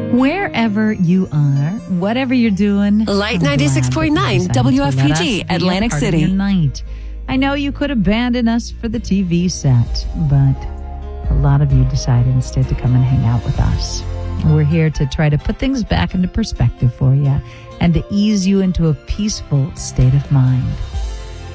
Wherever you are, whatever you're doing. Light 96.9 WFPG, Atlantic City. Night. I know you could abandon us for the TV set, but a lot of you decided instead to come and hang out with us. We're here to try to put things back into perspective for you and to ease you into a peaceful state of mind.